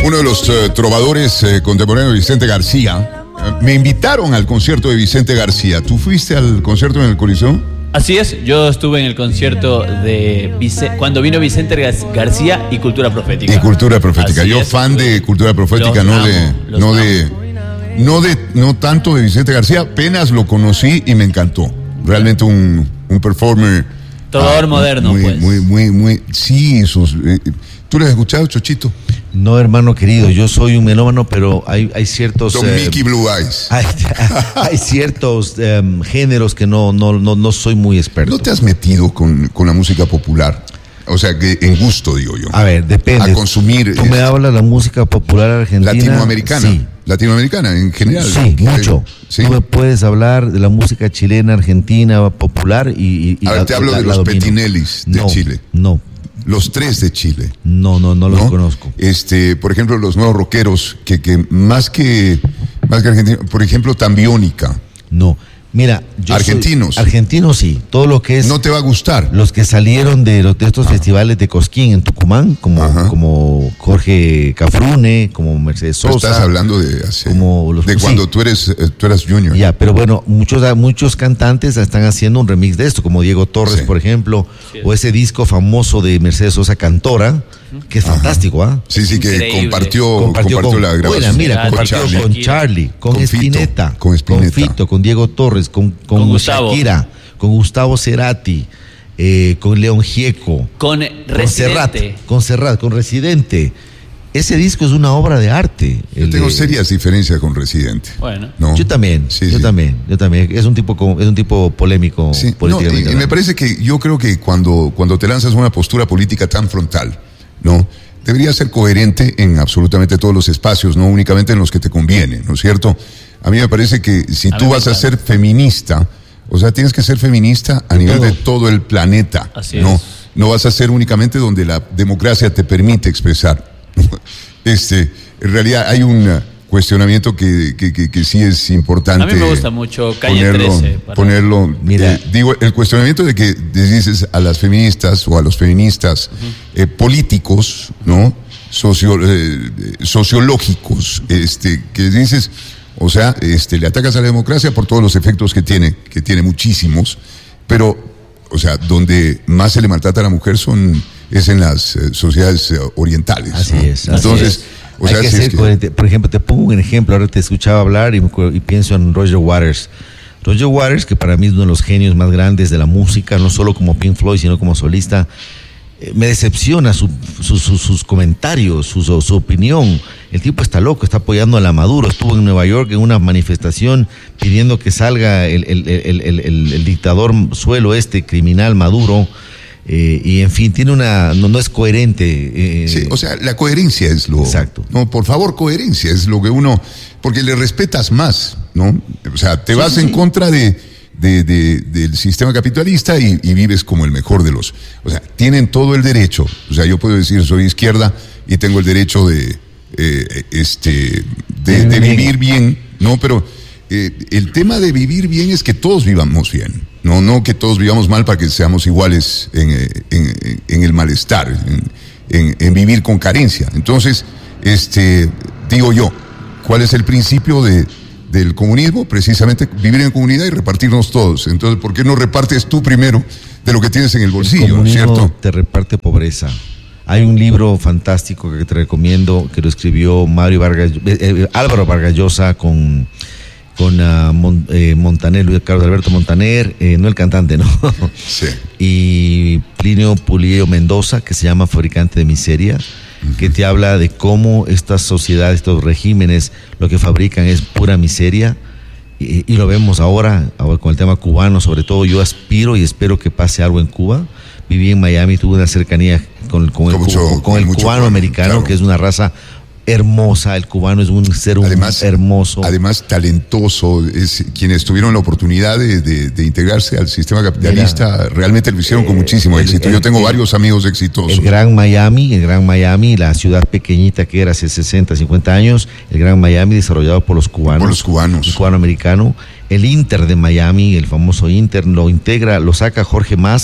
uno de los trovadores contemporáneos de Vicente García. Me invitaron al concierto de Vicente García. ¿Tú fuiste al concierto en el Coliseo? Así es, yo estuve en el concierto de cuando vino Vicente García y Cultura Profética. Y Cultura Profética. Así yo es, fan de Cultura Profética, no tanto de Vicente García, apenas lo conocí y me encantó. Realmente un performer. Trovador moderno, muy. Sí, ¿tú lo has escuchado, Chochito? No, hermano querido, yo soy un melómano, pero hay ciertos... Don Mickey Blue Eyes. Hay ciertos géneros que no soy muy experto. ¿No te has metido con la música popular? O sea, que en gusto, digo yo. A ver, depende. A consumir... ¿Tú me hablas de la música popular argentina? Latinoamericana. Sí. Latinoamericana, en general. Sí, mucho. ¿Sí? Tú me puedes hablar de la música chilena, argentina, popular y a ver, te hablo de los Petinelis de Chile. No. Los tres de Chile. No los conozco. Por ejemplo, los nuevos rockeros, que más que argentinos, por ejemplo, Tambiónica. No. Mira, argentinos. Argentinos sí, todo lo que es... No te va a gustar. Los que salieron de estos festivales de Cosquín en Tucumán, como Jorge Cafrune, como Mercedes Sosa. Pero estás hablando de cuando tú eras junior. Ya, pero bueno, muchos cantantes están haciendo un remix de esto, como Diego Torres, por ejemplo, o ese disco famoso de Mercedes Sosa, Cantora, que es fantástico, ¿ah? Sí, que compartió la grabación. Mira, compartió con Charlie, con Spinetta, con Fito, con Diego Torres, con Shakira, con Gustavo Cerati, con León Gieco, con Serrat, con Residente. Ese disco es una obra de arte. Yo tengo serias diferencias con Residente. Bueno, ¿no? Yo también. Es un tipo polémico políticamente. Y me parece que yo creo que cuando te lanzas una postura política tan frontal, ¿no? Debería ser coherente en absolutamente todos los espacios, no únicamente en los que te conviene, ¿no es cierto? A mí me parece que si tú vas a ser feminista, o sea, tienes que ser feminista a nivel de todo el planeta. Así ¿no? es. No vas a ser únicamente donde la democracia te permite expresar. En realidad hay un cuestionamiento que sí es importante. A mí me gusta mucho Calle 13. Ponerlo. Mira, digo, el cuestionamiento de que dices a las feministas o a los feministas políticos, ¿no? Sociológicos, que dices, o sea, le atacas a la democracia por todos los efectos que tiene muchísimos, pero, o sea, donde más se le maltrata a la mujer es en las sociedades orientales. Así es. Entonces, o sea, hay que ser coherente. Por ejemplo, te pongo un ejemplo, ahora te escuchaba hablar y pienso en Roger Waters. Roger Waters, que para mí es uno de los genios más grandes de la música, no solo como Pink Floyd, sino como solista, me decepciona sus comentarios, su opinión. El tipo está loco, está apoyando a la Maduro. Estuvo en Nueva York en una manifestación pidiendo que salga el dictador suelo criminal Maduro. Y en fin, tiene no es coherente. Sí, o sea, la coherencia es lo... Exacto. No, por favor, coherencia es lo que uno... Porque le respetas más, ¿no? O sea, te vas en contra del sistema capitalista y vives como el mejor de los... O sea, tienen todo el derecho. O sea, yo puedo decir, soy izquierda y tengo el derecho de vivir bien, ¿no? Pero el tema de vivir bien es que todos vivamos bien. No que todos vivamos mal para que seamos iguales en el malestar, en vivir con carencia. Entonces, digo yo, ¿cuál es el principio del comunismo? Precisamente vivir en comunidad y repartirnos todos. Entonces, ¿por qué no repartes tú primero de lo que tienes en el bolsillo? El comunismo, ¿cierto? Te reparte pobreza. Hay un libro fantástico que te recomiendo, que lo escribió Álvaro Vargas Llosa con Montaner, Luis Carlos Alberto Montaner, no el cantante, ¿no? Sí. Y Plinio Pulido Mendoza, que se llama Fabricante de Miseria, que te habla de cómo estas sociedades, estos regímenes, lo que fabrican es pura miseria, y lo vemos ahora con el tema cubano. Sobre todo yo aspiro y espero que pase algo en Cuba. Viví en Miami, tuve una cercanía con el cubano americano, claro, que es una raza hermosa. El cubano es un ser hermoso. Además, talentoso. Quienes tuvieron la oportunidad de integrarse al sistema capitalista, realmente lo hicieron con muchísimo éxito. Yo tengo varios amigos exitosos. El Gran Miami, la ciudad pequeñita que era hace 60, 50 años, el Gran Miami desarrollado por los cubanos. El cubano-americano. El Inter de Miami, el famoso Inter, lo saca Jorge Mas,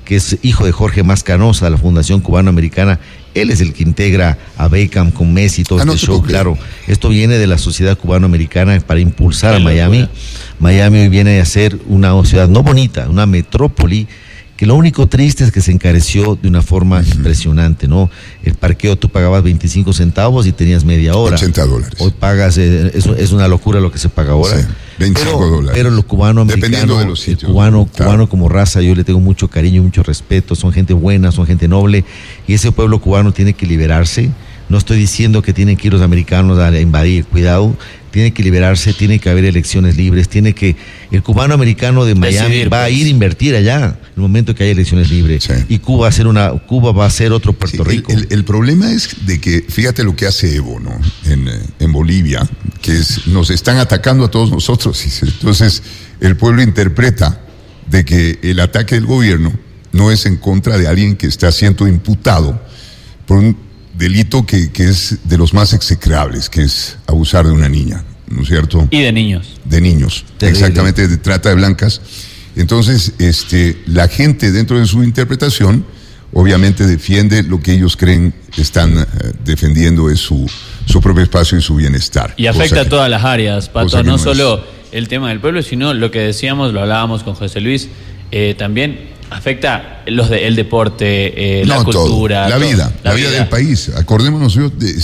que es hijo de Jorge Mascanosa, de la Fundación Cubano-Americana. Él es el que integra a Beckham con Messi, todo este show. Claro, esto viene de la sociedad cubano-americana para impulsar a Miami. Miami hoy viene a ser una ciudad no bonita, una metrópoli, que lo único triste es que se encareció de una forma impresionante, ¿no? El parqueo tú pagabas 25 centavos y tenías media hora. $80. Hoy pagas, es una locura lo que se paga ahora. Sí, $25. Pero lo cubano-americano, dependiendo de los sitios, cubano como raza, yo le tengo mucho cariño y mucho respeto. Son gente buena, son gente noble, y ese pueblo cubano tiene que liberarse. No estoy diciendo que tienen que ir los americanos a invadir, cuidado. Tiene que liberarse, tiene que haber elecciones libres, el cubano americano de Miami decidir, va a ir a invertir allá en el momento que haya elecciones libres. Sí. Y Cuba va a ser otro Puerto Rico. El problema es de que, fíjate lo que hace Evo, ¿no? En Bolivia, que nos están atacando a todos nosotros. Entonces, el pueblo interpreta de que el ataque del gobierno no es en contra de alguien que está siendo imputado por un delito que es de los más execrables, que es abusar de una niña, ¿no es cierto? Y de niños. De niños, exactamente, de trata de blancas. Entonces, la gente dentro de su interpretación, obviamente defiende lo que ellos creen están defendiendo, es su propio espacio y su bienestar. Y afecta a todas las áreas, Pato, no solo el tema del pueblo, sino lo que decíamos, lo hablábamos con José Luis, también afecta el deporte, la cultura, la vida del país. Acordémonos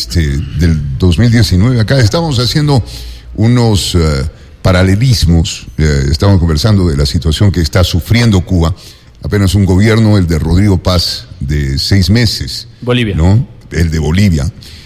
del 2019, acá estamos haciendo unos paralelismos, estamos conversando de la situación que está sufriendo Cuba, apenas un gobierno, el de Rodrigo Paz, de 6 meses. Bolivia. ¿No? El de Bolivia,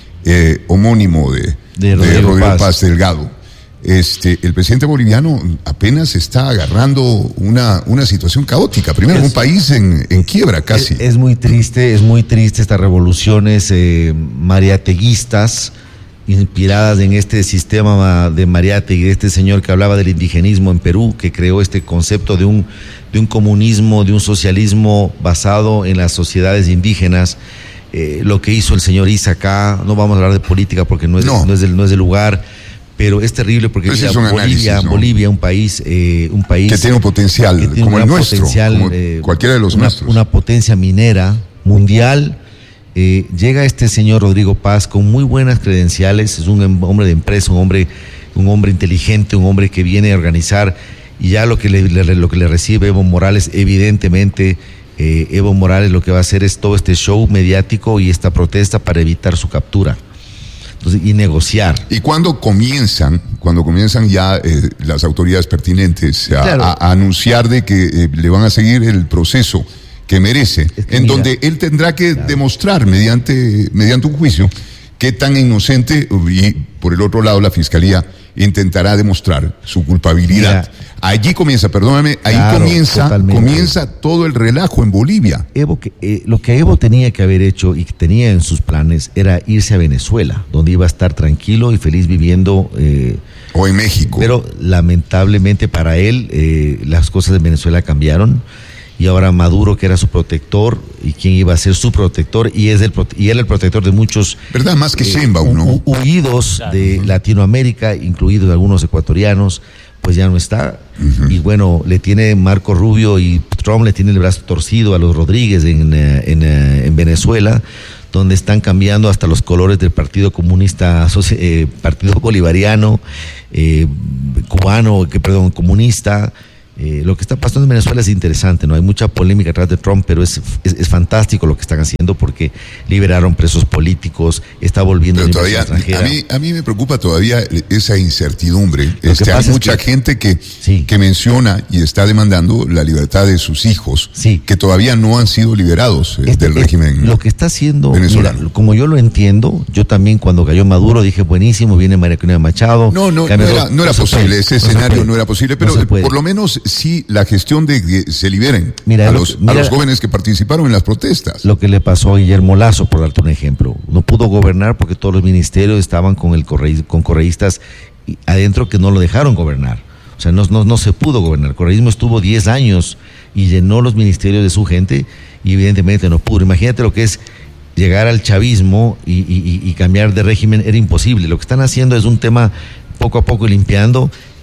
homónimo de Rodrigo Paz Delgado. El presidente boliviano apenas está agarrando una situación caótica. Primero, un país en quiebra casi. Es muy triste estas revoluciones mariateguistas, inspiradas en este sistema de Mariátegui, de este señor que hablaba del indigenismo en Perú, que creó este concepto de un comunismo, de un socialismo basado en las sociedades indígenas. Lo que hizo el señor Issa acá, no vamos a hablar de política porque no es del lugar. Pero es terrible porque Bolivia, un país que tiene un potencial como el nuestro, como cualquiera de los nuestros. Una potencia minera mundial. Llega este señor Rodrigo Paz con muy buenas credenciales, es un hombre de empresa, un hombre inteligente, un hombre que viene a organizar, y ya lo que le recibe Evo Morales, evidentemente Evo Morales lo que va a hacer es todo este show mediático y esta protesta para evitar su captura. Y negociar. Y cuando comienzan ya las autoridades pertinentes a anunciar de que le van a seguir el proceso que merece, donde él tendrá que demostrar mediante un juicio qué tan inocente, y por el otro lado la fiscalía intentará demostrar su culpabilidad. Allí comienza, perdóname, comienza todo el relajo en Bolivia. Lo que Evo tenía que haber hecho y que tenía en sus planes era irse a Venezuela, donde iba a estar tranquilo y feliz viviendo. O en México. Pero lamentablemente para él las cosas en Venezuela cambiaron. Y ahora Maduro, que era su protector, y quien iba a ser su protector, y era el protector de muchos, ¿verdad? Más que Sheinbaum, ¿no? Huidos de Latinoamérica, incluidos algunos ecuatorianos, pues ya no está. Y bueno, le tiene Marco Rubio y Trump le tiene el brazo torcido a los Rodríguez en Venezuela, donde están cambiando hasta los colores del Partido Comunista, Partido Bolivariano, comunista. Lo que está pasando en Venezuela es interesante, ¿no? Hay mucha polémica atrás de Trump, pero es fantástico lo que están haciendo porque liberaron presos políticos, está volviendo la inversión extranjera. A mí me preocupa todavía esa incertidumbre. Hay mucha gente que menciona y está demandando la libertad de sus hijos, que todavía no han sido liberados del régimen. Lo que está haciendo, mira, como yo lo entiendo, yo también cuando cayó Maduro dije buenísimo, viene María Corina Machado. No era posible, ese escenario no era posible, pero por lo menos sí la gestión de que se liberen a los jóvenes que participaron en las protestas. Lo que le pasó a Guillermo Lasso, por darte un ejemplo, no pudo gobernar porque todos los ministerios estaban con correístas adentro que no lo dejaron gobernar. O sea, no se pudo gobernar. El correísmo estuvo 10 años y llenó los ministerios de su gente y evidentemente no pudo. Imagínate lo que es llegar al chavismo y cambiar de régimen, era imposible. Lo que están haciendo es un tema poco a poco limpiando.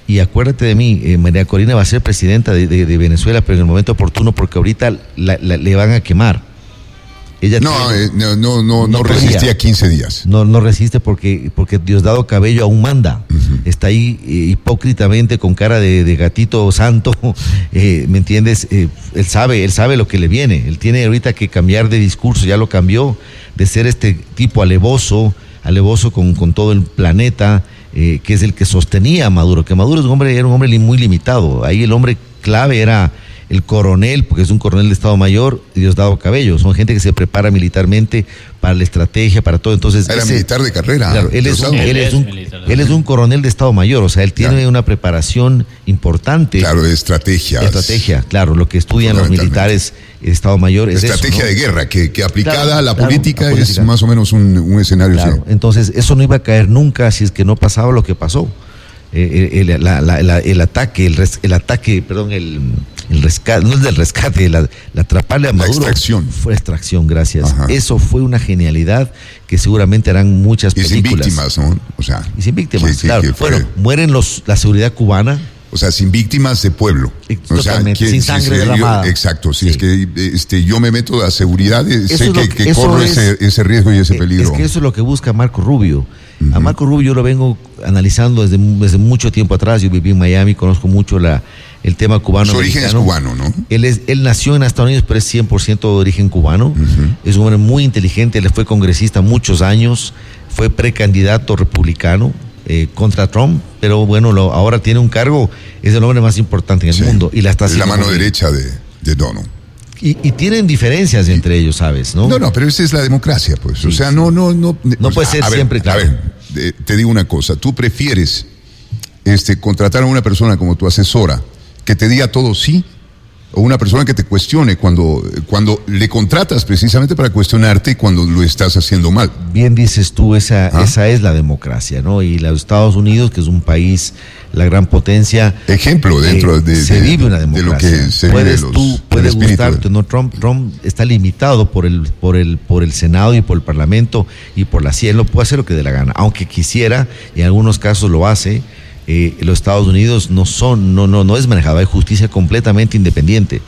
Y acuérdate de mí, María Corina va a ser presidenta de Venezuela, pero en el momento oportuno, porque ahorita le van a quemar. Ella no resistía 15 días. No resiste porque Diosdado Cabello aún manda. Uh-huh. Está ahí hipócritamente con cara de gatito santo, ¿me entiendes? Él sabe lo que le viene. Él tiene ahorita que cambiar de discurso, ya lo cambió, de ser este tipo alevoso con todo el planeta, que es el que sostenía a Maduro, que Maduro era un hombre muy limitado. Ahí el hombre clave era el coronel, porque es un coronel de Estado Mayor, Diosdado Cabello. Son gente que se prepara militarmente para la estrategia, para todo. Entonces era militar de carrera. Claro, él es un coronel de Estado Mayor, o sea, él tiene una preparación importante. Claro, de estrategia, claro, lo que estudian los militares de Estado Mayor es estrategia eso, ¿no? de guerra, que aplicada a la política es más o menos un escenario así. Entonces, eso no iba a caer nunca si es que no pasaba lo que pasó. El rescate, no es del rescate, la atraparle a Maduro. Fue extracción, gracias. Ajá. Eso fue una genialidad que seguramente harán muchas películas. Y sin víctimas, ¿no? O sea, y sin víctimas, claro. Bueno, mueren la seguridad cubana. O sea, sin víctimas de pueblo. Totalmente, sin sangre derramada. Exacto, si es que yo me meto a seguridad, sé que corro ese riesgo y ese peligro. Es que eso es lo que busca Marco Rubio. Uh-huh. A Marco Rubio yo lo vengo analizando desde mucho tiempo atrás. Yo viví en Miami, conozco mucho el tema cubano. Su origen es cubano, ¿no? Él nació en Estados Unidos, pero es 100% de origen cubano. Uh-huh. Es un hombre muy inteligente, él fue congresista muchos años, fue precandidato republicano contra Trump, pero bueno, ahora tiene un cargo, es el hombre más importante en el mundo. Y es la mano derecha de Donald. Y tienen diferencias entre ellos, ¿sabes? No, pero esa es la democracia, pues. Sí, o sea, no puede ser siempre, claro. A ver, te digo una cosa, tú prefieres contratar a una persona como tu asesora que te diga todo sí, o una persona que te cuestione cuando le contratas precisamente para cuestionarte cuando lo estás haciendo mal. Bien dices tú, esa es la democracia, ¿no? Y los Estados Unidos, que es un país, la gran potencia. Ejemplo dentro se vive una democracia. De lo que se puedes gustarte, ¿no? Trump está limitado por el Senado y por el Parlamento y por la CIA. Él no puede hacer lo que dé la gana, aunque quisiera, y en algunos casos lo hace. Los Estados Unidos no es manejado, hay justicia completamente independiente.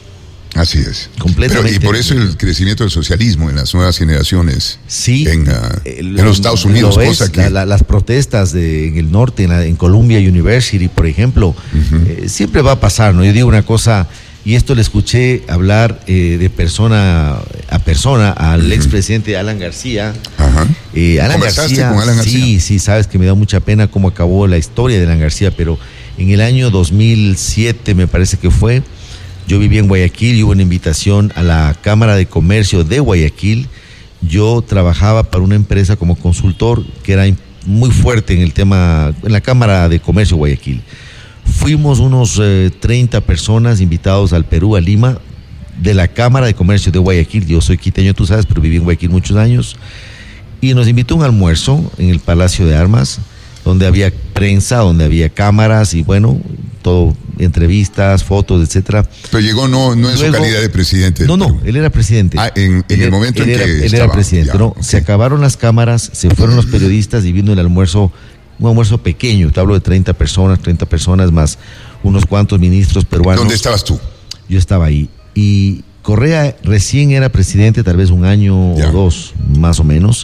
Así es. Completamente. Y por eso el crecimiento del socialismo en las nuevas generaciones. Sí. En los Estados Unidos. Cosa que las protestas en el norte, en Columbia University, por ejemplo, uh-huh. Siempre va a pasar, ¿no? Yo digo una cosa, y esto le escuché hablar de persona a persona al uh-huh. expresidente Alan García. Ajá. ¿Conversaste con Alan García? Sí, sabes que me da mucha pena cómo acabó la historia de Alan García, pero en el año 2007 me parece que fue, yo vivía en Guayaquil y hubo una invitación a la Cámara de Comercio de Guayaquil. Yo trabajaba para una empresa como consultor que era muy fuerte en el tema, en la Cámara de Comercio de Guayaquil. Fuimos unos 30 personas invitados al Perú, a Lima, de la Cámara de Comercio de Guayaquil. Yo soy quiteño, tú sabes, pero viví en Guayaquil muchos años. Y nos invitó a un almuerzo en el Palacio de Armas, donde había prensa, donde había cámaras y bueno, todo, entrevistas, fotos, etcétera. Pero llegó no en su calidad de presidente. No, él era presidente. En el momento en que él era presidente. Ya, no, okay. Se acabaron las cámaras, se fueron los periodistas y vino el almuerzo, un almuerzo pequeño, te hablo de 30 personas más unos cuantos ministros peruanos. ¿Dónde estabas tú? Yo estaba ahí. Y Correa recién era presidente, tal vez un año o dos, más o menos.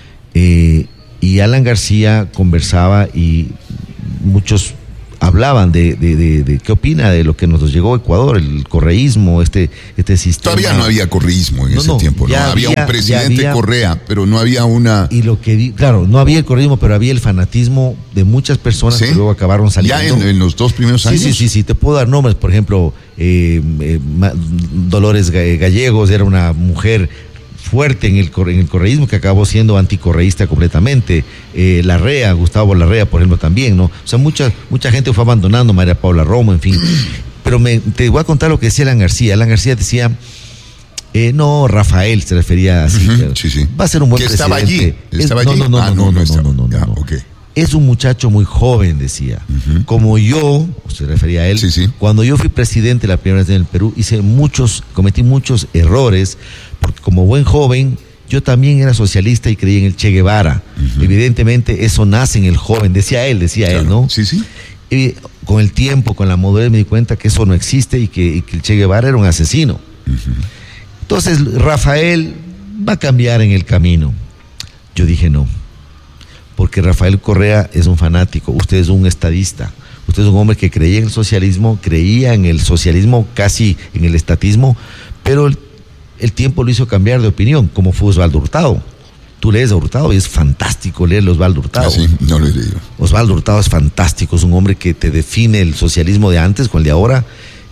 Y Alan García conversaba y muchos hablaban de qué opina de lo que nos llegó a Ecuador, el correísmo, este sistema. Todavía no había correísmo en ese tiempo, ¿no? Había un presidente Correa, pero no había una... Y claro, no había el correísmo, pero había el fanatismo de muchas personas que luego acabaron saliendo. ¿Ya en los 2 primeros años? Sí, te puedo dar nombres, por ejemplo, Dolores Gallegos era una mujer fuerte en el correísmo que acabó siendo anticorreísta completamente. Larrea, Gustavo Larrea, por ejemplo, también, ¿no? O sea, mucha gente fue abandonando, María Paula Romo, en fin. Pero te voy a contar lo que decía Alan García. Alan García decía, no, Rafael se refería así. Uh-huh, sí. Va a ser un buen presidente. ¿Estaba allí? No. Okay. Es un muchacho muy joven, decía. Uh-huh. Como yo, se refería a él, cuando yo fui presidente la primera vez en el Perú, cometí muchos errores, porque como buen joven, yo también era socialista y creía en el Che Guevara. Uh-huh. Evidentemente, eso nace en el joven, decía él, ¿no? Sí. Y con el tiempo, con la madurez, me di cuenta que eso no existe y que el Che Guevara era un asesino. Entonces, Rafael va a cambiar en el camino. Yo dije no, porque Rafael Correa es un fanático, usted es un estadista, usted es un hombre que creía en el socialismo, casi en el estatismo, pero el tiempo lo hizo cambiar de opinión, como fue Osvaldo Hurtado. Tú lees a Hurtado y es fantástico leer a Osvaldo Hurtado. Ah, sí, no lo he leído. Osvaldo Hurtado es fantástico, es un hombre que te define el socialismo de antes con el de ahora.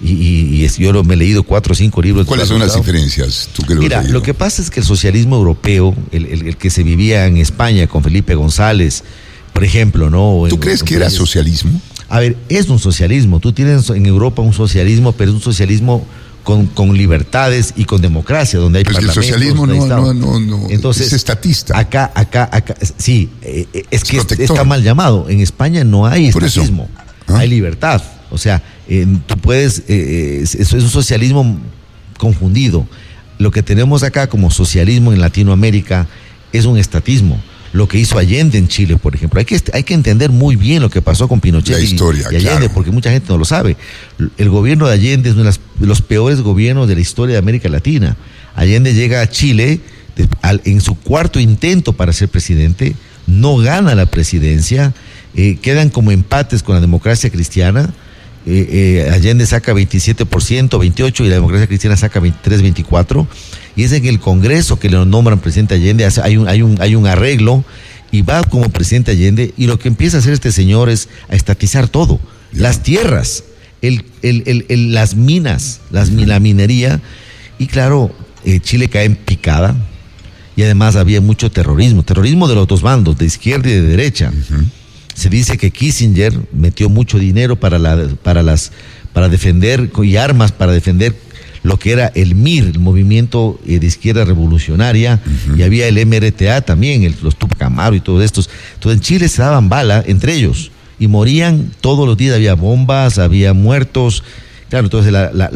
Yo me he leído 4 o 5 libros. ¿Cuáles son las diferencias? ¿Tú que lo Mira, lo que pasa es que el socialismo europeo, el que se vivía en España con Felipe González, por ejemplo, ¿no? ¿Tú crees que era socialismo? A ver, es un socialismo. Tú tienes en Europa un socialismo, pero es un socialismo con libertades y con democracia, donde hay parlamentos. El socialismo no Entonces, es estatista. Acá, sí, es que está mal llamado. En España no hay estatismo, hay libertad. O sea, tú puedes, es un socialismo confundido. Lo que tenemos acá como socialismo en Latinoamérica es un estatismo. Lo que hizo Allende en Chile, por ejemplo. Hay que entender muy bien lo que pasó con Pinochet la historia, y Allende, claro, porque mucha gente no lo sabe. El gobierno de Allende es uno de los peores gobiernos de la historia de América Latina. Allende llega a Chile en su 4º intento para ser presidente, no gana la presidencia, quedan como empates con la democracia cristiana. Allende saca 27%, 28%, y la democracia cristiana saca 23, 24%, y es en el Congreso que le nombran presidente Allende. Hay un arreglo y va como presidente Allende, y lo que empieza a hacer este señor es a estatizar todo, las tierras, las minas, la minería, y claro, Chile cae en picada, y además había mucho terrorismo de los dos bandos, de izquierda y de derecha. Se dice que Kissinger metió mucho dinero para defender, y armas para defender lo que era el MIR, el movimiento de izquierda revolucionaria, y había el MRTA también, los Tupac Amaru y todos estos. Entonces en Chile se daban bala entre ellos y morían todos los días, había bombas, había muertos. Claro, entonces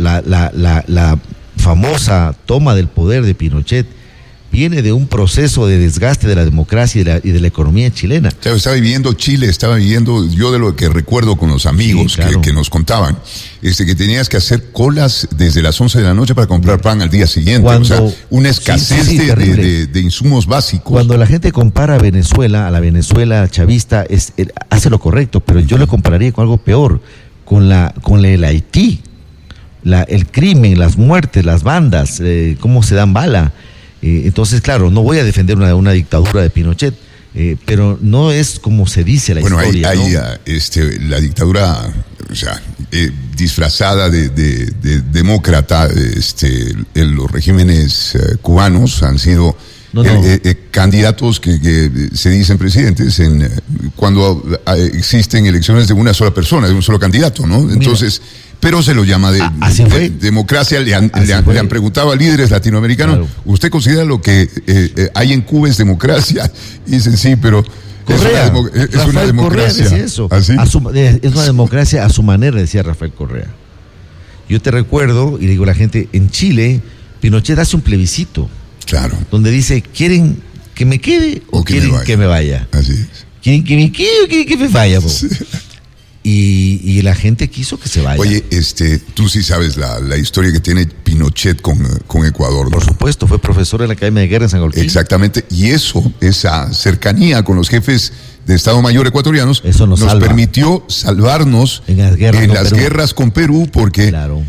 la famosa toma del poder de Pinochet viene de un proceso de desgaste de la democracia y de la economía chilena. O sea, estaba viviendo yo de lo que recuerdo con los amigos, sí, claro, que nos contaban, que tenías que hacer colas desde las 11 de la noche para comprar pan al día siguiente. O sea, una escasez de insumos básicos. Cuando la gente compara a la Venezuela chavista, hace lo correcto, pero yo le compararía con algo peor, con el Haití, el crimen, las muertes, las bandas, cómo se dan bala. Entonces, claro, no voy a defender una dictadura de Pinochet, pero no es como se dice la historia. Hay la dictadura, o sea, disfrazada de demócrata, los regímenes cubanos han sido candidatos que se dicen presidentes cuando existen elecciones de una sola persona, de un solo candidato, ¿no? Entonces... Pero se lo llama democracia. Le han preguntado a líderes latinoamericanos, claro, ¿usted considera lo que hay en Cuba es democracia? Y dicen, sí, pero Correa, es una democracia. Correa decía eso. ¿Así? Es una democracia a su manera, decía Rafael Correa. Yo te recuerdo, y digo a la gente, en Chile, Pinochet hace un plebiscito. Claro. Donde dice, ¿quieren que me quede o quieren que me vaya? Así es. ¿Quieren que me quede o quieren que me vaya? Sí. Y la gente quiso que se vaya. Oye, tú sí sabes la historia que tiene Pinochet con Ecuador, ¿no? Por supuesto, fue profesor en la Academia de Guerra en San Agustín. Exactamente, y esa cercanía con los jefes de Estado Mayor ecuatorianos nos permitió salvarnos en las guerras con Perú, porque claro,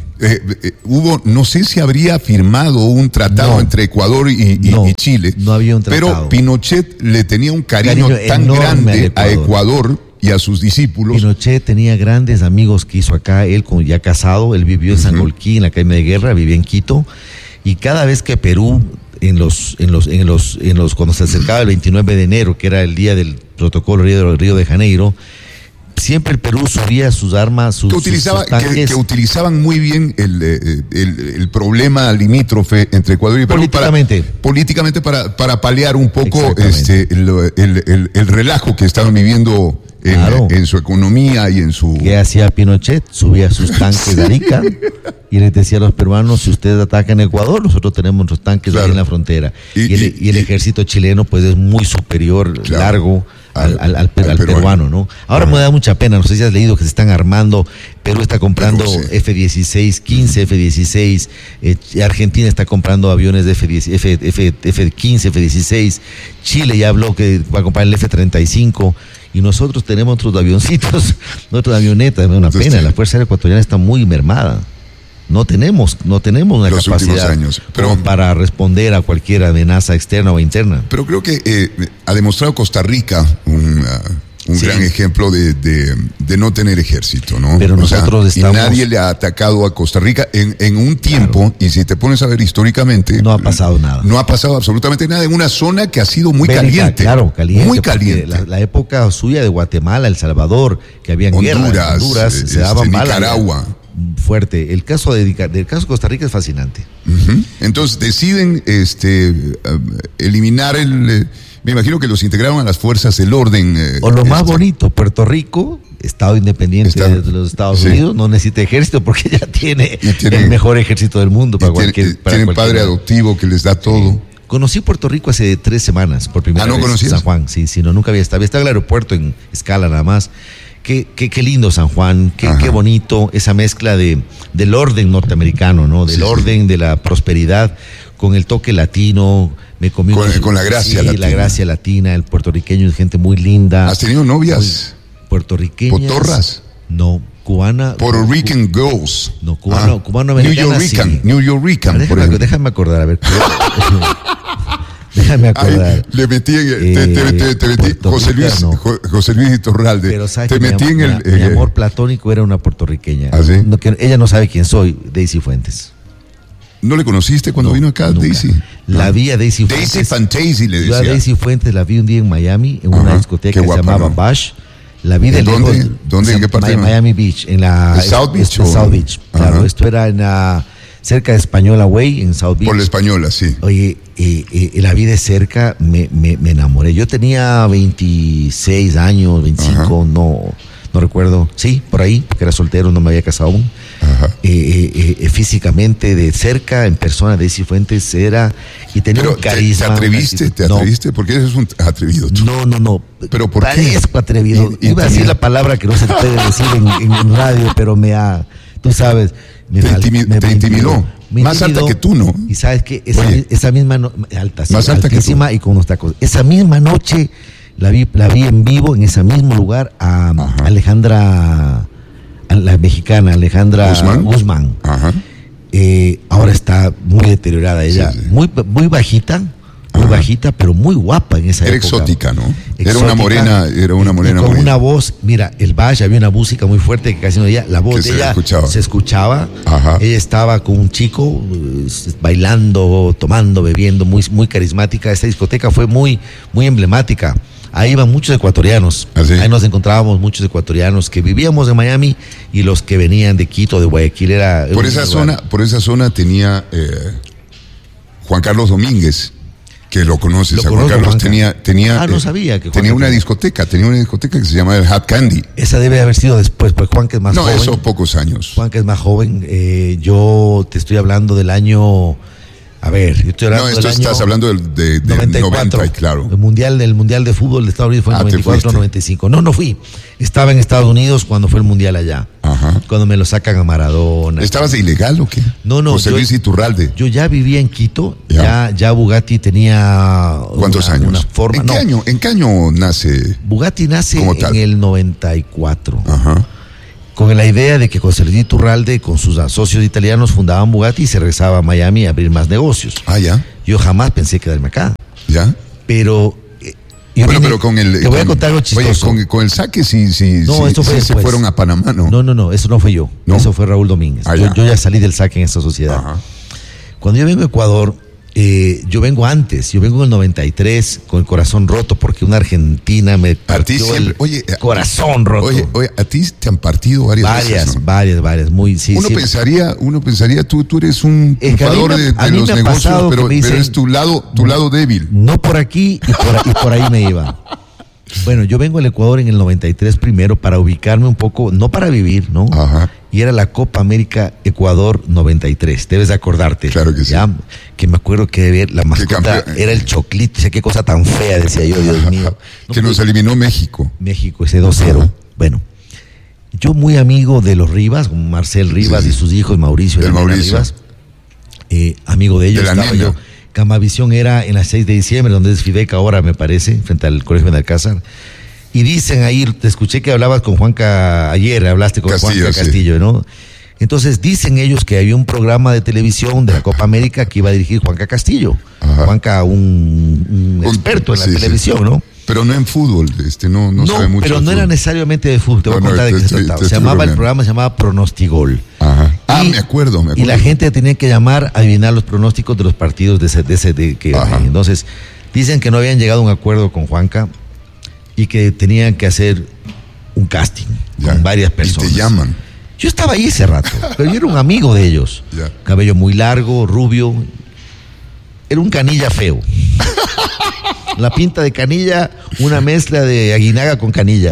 no sé si habría firmado un tratado entre Ecuador y Chile. No había un tratado. Pero Pinochet le tenía un cariño tan grande a Ecuador y a sus discípulos. Pinochet tenía grandes amigos que hizo acá, él ya casado, él vivió en San Agustín, en la Academia de Guerra, vivía en Quito, y cada vez que Perú, cuando se acercaba el 29 de enero, que era el día del protocolo Río de Janeiro, siempre el Perú subía sus armas, sus tanques. Que utilizaban muy bien el problema limítrofe entre Ecuador y Perú políticamente para paliar un poco el relajo que estaban viviendo en su economía y en su... ¿Qué hacía Pinochet? Subía sus tanques de Arica y les decía a los peruanos, si ustedes atacan Ecuador, nosotros tenemos nuestros tanques ahí en la frontera. Y el ejército chileno pues es muy superior, largo al peruano, ¿no? Ahora me da mucha pena, no sé si has leído que se están armando, Perú está comprando F-16, 15 F-16, Argentina está comprando aviones de F-15, F-16, Chile ya habló que va a comprar el F-35, y nosotros tenemos otros avioncitos, otras avionetas, me da una pena, la Fuerza Aérea Ecuatoriana está muy mermada. No tenemos una capacidad para responder a cualquier amenaza externa o interna. Pero creo que ha demostrado Costa Rica un gran ejemplo de no tener ejército, ¿no? Pero nosotros y nadie le ha atacado a Costa Rica en un tiempo, y si te pones a ver históricamente... No ha pasado nada. No ha pasado absolutamente nada en una zona que ha sido muy caliente. Claro, caliente. Muy caliente. La época suya de Guatemala, El Salvador, que había guerras, Honduras se daban balas. Nicaragua. Fuerte. El caso de Costa Rica es fascinante. Entonces deciden eliminar me imagino que los integraron a las fuerzas del orden. O lo más bonito, Puerto Rico, Estado independiente de los Estados Unidos, no necesita ejército porque ya tiene el mejor ejército del mundo para cualquier. Tienen padre adoptivo que les da todo. Conocí Puerto Rico hace 3 semanas por primera vez. ¿Conocías? San Juan, sí, no, nunca había estado. Estaba en el aeropuerto en escala nada más. Qué lindo San Juan, qué bonito esa mezcla del orden norteamericano, ¿no? Del orden de la prosperidad con el toque latino. Me comí con la gracia latina. La gracia latina, el puertorriqueño es gente muy linda. ¿Has tenido novias? Puertorriqueñas. ¿Potorras? No, cubana. Puerto Rican girls. No, cubano-americana. New Yorican. Déjame acordar, a ver. Déjame acordar. Ay, le metí te metí José Luis Iturralde. Pero sabes te metí mi amor platónico era una puertorriqueña. ¿Ah, sí? Ella no sabe quién soy, Daisy Fuentes. ¿No le conociste cuando vino acá, nunca. Daisy? La vi a Daisy Fuentes. Daisy Fantasy le decía. Yo a Daisy Fuentes la vi un día en Miami, en una discoteca que se llamaba Bash. La vi de lejos. ¿Dónde? ¿En qué parte? Miami Beach, en la South Beach. South Beach, claro. Esto era en cerca de Española Way, en South Beach. Por la Española, sí. Oye, la vi de cerca, me enamoré. Yo tenía 26 años, 25, no recuerdo. Sí, por ahí, porque era soltero, no me había casado aún. Físicamente, de cerca, en persona, Daisy Fuentes era... Y tenía un carisma. ¿Te atreviste? Porque eres un atrevido. Tú. No. ¿Pero por qué? Parezco atrevido. Iba a decir la palabra que no se puede decir en radio, pero tú sabes... Te intimidó. Más alta que tú, ¿no? Y sabes que esa misma alta, sí, más alta altísima que tú. Y con unos tacos. Esa misma noche la vi en vivo en ese mismo lugar a Alejandra, a la mexicana Alejandra Guzmán. Ahora está muy deteriorada ella, muy bajita. Muy bajita, pero muy guapa en esa época. Era exótica, ¿no? Era una morena con una voz, mira, el Bash, había una música muy fuerte que casi no oía, la voz de ella se escuchaba. Ella estaba con un chico bailando, tomando, bebiendo, muy carismática. Esta discoteca fue muy emblemática. Ahí iban muchos ecuatorianos. Ahí nos encontrábamos muchos ecuatorianos que vivíamos en Miami y los que venían de Quito, de Guayaquil. Por esa zona tenía Juan Carlos Domínguez. Que lo conoces, Juan Carlos tenía no sabía que tenía una discoteca que se llamaba el Hot Candy. Esa debe haber sido después, pues Juan que es más joven. No, eso pocos años. Juan que es más joven, yo te estoy hablando del año, estás hablando del 90, claro. El mundial de fútbol de Estados Unidos fue en 94, 95. No fui. Estaba en Estados Unidos cuando fue el mundial allá. Cuando me lo sacan a Maradona. ¿Estabas de ilegal o qué? No. José Luis Iturralde. Yo ya vivía en Quito. Ya Bugatti tenía. ¿Cuántos años? Una forma, ¿En qué año nace? Bugatti nace en el 94. Con la idea de que José Luis Iturralde con sus socios italianos fundaban Bugatti y se regresaba a Miami a abrir más negocios. Ya. Yo jamás pensé quedarme acá. Ya. Pero pero con el... Te voy a contar algo chistoso. Oye, con el saque sí se fueron a Panamá, ¿no? No, eso no fue yo. ¿No? Eso fue Raúl Domínguez. Yo ya salí del saque en esta sociedad. Cuando yo vengo a Ecuador, yo vengo antes. Yo vengo en el 93 con el corazón roto porque una argentina me partió el corazón roto. Oye, a ti te han partido varias veces, ¿no? Varias. Uno pensaría, tú eres un triunfador de los negocios, pero es tu lado débil. No por aquí y por ahí me iba. Bueno, yo vengo al Ecuador en el 93 primero para ubicarme un poco, no para vivir, ¿no? Ajá. Y era la Copa América Ecuador 93, debes acordarte. Claro que sí. ¿Ya? Que me acuerdo que la mascota era el choclito, qué cosa tan fea, decía yo, Dios mío. No, que nos eliminó México. México, ese 2-0. Ajá. Bueno, yo muy amigo de los Rivas, como Marcel Rivas, sí, y sus hijos, Mauricio y Rivas, amigo de ellos, estaba yo. Camavisión era en la 6 de diciembre, donde es Fideca ahora, me parece, frente al Colegio de Alcázar. Y dicen ahí, te escuché que hablabas con Juanca ayer, hablaste con Castillo, Juanca Castillo, ¿no? Entonces dicen ellos que había un programa de televisión de la Copa América que iba a dirigir Juanca Castillo. Ajá. Juanca, un experto en la televisión, ¿no? Pero no en fútbol, no sabe mucho. Pero no era necesariamente de fútbol, te voy a contar de qué se trataba. El programa se llamaba Pronostigol. Ajá. Me acuerdo. Y la gente tenía que llamar a adivinar los pronósticos de los partidos que entonces, dicen que no habían llegado a un acuerdo con Juanca y que tenían que hacer un casting con varias personas. Y te llaman. Yo estaba ahí ese rato, pero yo era un amigo de ellos. Cabello muy largo, rubio. Era un canilla feo. La pinta de canilla, una mezcla de Aguinaga con canilla.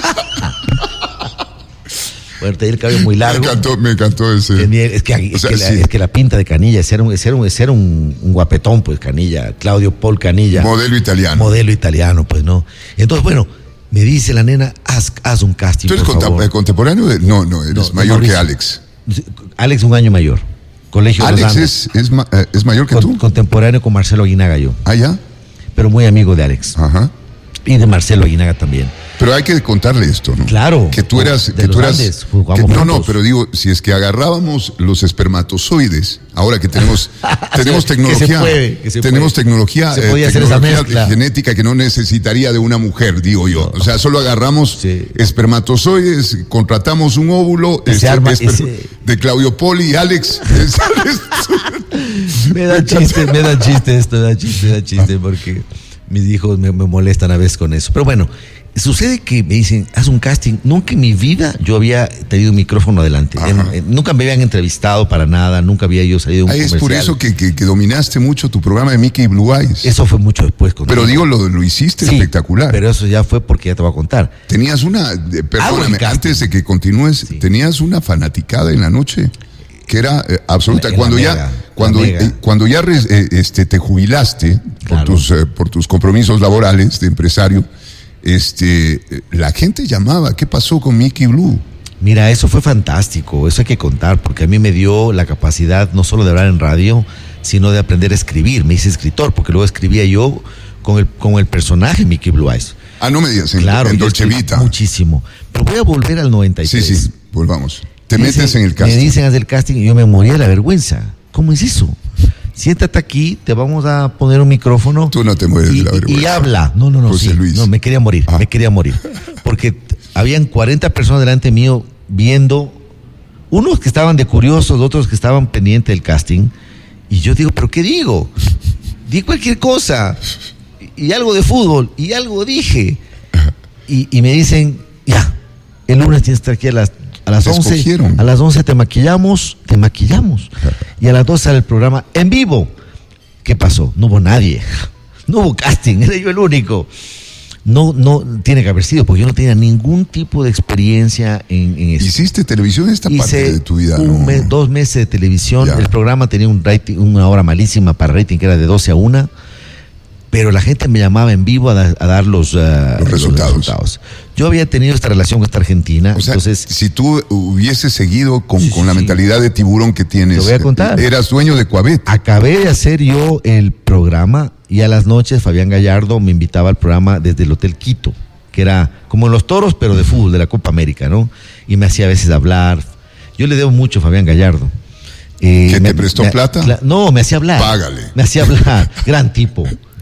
Bueno, tenía el cabello muy largo. Me encantó ese. Es que la pinta de Canilla, ser un guapetón, pues, Canilla, Claudio Paul Canilla. Modelo italiano. Modelo italiano, pues, ¿no? Entonces, bueno, me dice la nena, haz un casting, ¿tú eres contemporáneo? No, eres mayor que Alex. Alex, un año mayor. Colegio Alex es mayor que tú. Contemporáneo con Marcelo Aguinaga yo. ¿Ah, ya? Pero muy amigo de Alex. Ajá. Y de Marcelo Aguinaga también. Pero hay que contarle esto, ¿no? Claro. Que tú eras. Andes, pero digo, si es que agarrábamos los espermatozoides, ahora que tenemos tecnología. Tenemos tecnología genética que no necesitaría de una mujer, digo yo. No. O sea, solo agarramos espermatozoides, contratamos un óvulo de Claudio Poli y Alex. Me da chiste porque mis hijos me molestan a veces con eso. Pero bueno, sucede que me dicen, haz un casting. Nunca en mi vida yo había tenido un micrófono adelante. Nunca me habían entrevistado para nada, nunca había yo salido de un comercial. Es por eso que dominaste mucho tu programa de Mickey Blue Eyes. Eso fue mucho después. Pero digo, lo hiciste espectacular. Pero eso ya fue porque ya te voy a contar. Tenías perdóname, antes de que continúes, tenías una fanaticada en la noche que era absoluta. Cuando ya te jubilaste por tus compromisos laborales de empresario, la gente llamaba. ¿Qué pasó con Mickey Blue? Mira, eso fue fantástico, eso hay que contar, porque a mí me dio la capacidad no solo de hablar en radio, sino de aprender a escribir. Me hice escritor, porque luego escribía yo con el personaje Mickey Blue Eyes. No me digas, claro, en Dolce Vita. Muchísimo. Pero voy a volver al 93. Sí, volvamos. Te metes en el casting. Me dicen hacer el casting y yo me moría de la vergüenza. ¿Cómo es eso? Siéntate aquí, te vamos a poner un micrófono. Tú no te mueres de la vergüenza. Y habla. No, José Luis. No, me quería morir. Porque habían 40 personas delante mío viendo, unos que estaban de curiosos, otros que estaban pendientes del casting. Y yo digo, ¿pero qué digo? Di cualquier cosa. Y algo de fútbol. Y algo dije. Y me dicen, ya, el lunes tienes que estar aquí a las 11. A las 11 te maquillamos. Y a las 2 sale el programa en vivo. ¿Qué pasó? No hubo nadie. No hubo casting, era yo el único. No tiene que haber sido, porque yo no tenía ningún tipo de experiencia en eso. ¿Hiciste televisión en esta parte de tu vida? 2 meses de televisión. Ya. El programa tenía un rating, una hora malísima para rating, que era de 12 a 1. Pero la gente me llamaba en vivo a dar los resultados. Yo había tenido esta relación con esta argentina. O sea, entonces, si tú hubieses seguido con la mentalidad de tiburón que tienes, te voy a contar. Eras dueño de Coabet. Acabé de hacer yo el programa y a las noches Fabián Gallardo me invitaba al programa desde el Hotel Quito, que era como en Los Toros, pero de fútbol, de la Copa América, ¿no? Y me hacía a veces hablar. Yo le debo mucho a Fabián Gallardo. ¿Que te prestó plata? No, me hacía hablar. Págale. Me hacía hablar. Gran tipo.